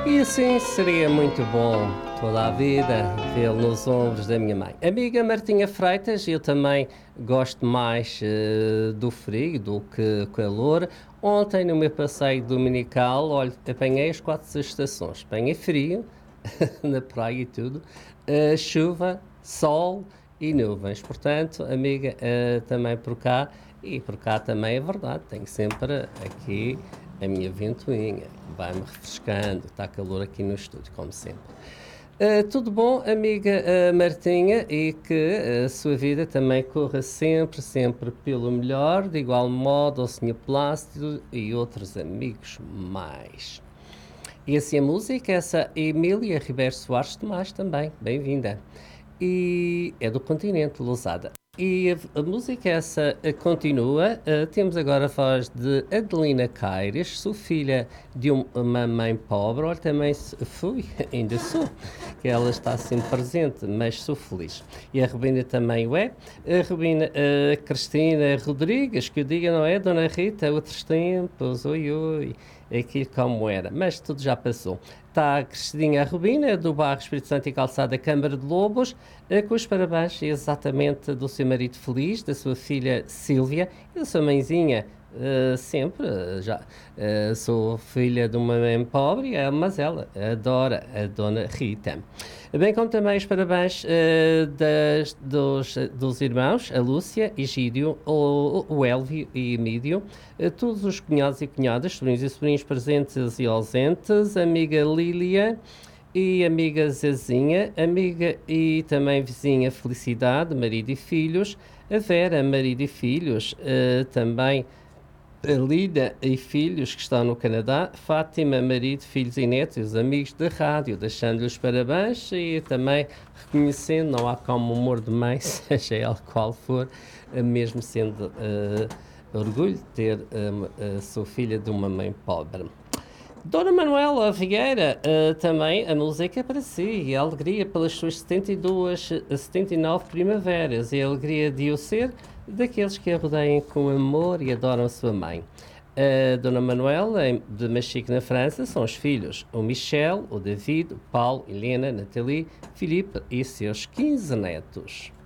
E assim seria muito bom toda a vida vê-lo nos ombros da minha mãe. Amiga Martinha Freitas, eu também gosto mais do frio do que calor. Ontem, no meu passeio dominical, olha, apanhei as quatro estações. Apanhei frio, na praia e tudo, chuva, sol e nuvens. Portanto, amiga, também por cá, e por cá também é verdade, tenho sempre aqui a minha ventoinha, vai-me refrescando, está calor aqui no estúdio, como sempre. Tudo bom, amiga Martinha, e que a sua vida também corra sempre, sempre pelo melhor, de igual modo ao Senhor Plácido e outros amigos mais. E assim a música, essa Emília Ribeiro Soares Tomás também, bem-vinda. E é do continente, Lousada. E a música essa continua. Temos agora a voz de Adelina Caires, sou filha de uma mãe pobre, olha, também fui, ainda sou, que ela está sempre presente, mas sou feliz. E a Rubina também o é. A Rubina, a Cristina Rodrigues, que eu diga, não é, Dona Rita, outros tempos, oi, oi, aquilo como era, mas tudo já passou. Está a Cristina Rubina, do bairro Espírito Santo e Calçada Câmara de Lobos, com os parabéns exatamente do seu marido feliz, da sua filha Sílvia e da sua mãezinha. Sempre, já sou filha de uma mãe pobre, mas ela adora a Dona Rita. Bem como também os parabéns dos irmãos, a Lúcia, Egídio, o Elvio e Emídio, todos os cunhados e cunhadas, sobrinhos e sobrinhos presentes e ausentes, a amiga Lília e amiga Zezinha, amiga e também vizinha Felicidade, marido e filhos, a Vera, marido e filhos, também a Lida e filhos que estão no Canadá, Fátima, marido, filhos e netos, e os amigos da rádio, deixando-lhe os parabéns e também reconhecendo, não há como humor de mãe, seja ele qual for, mesmo sendo orgulho de ter a sua filha de uma mãe pobre. Dona Manuela Vieira, também a música é para si, e a alegria pelas suas 72, 79 primaveras, e a alegria de o ser daqueles que a rodeiem com amor e adoram a sua mãe. A Dona Manuela, de Machique, na França, são os filhos, o Michel, o David, o Paulo, Helena, Nathalie, Filipe e seus 15 netos.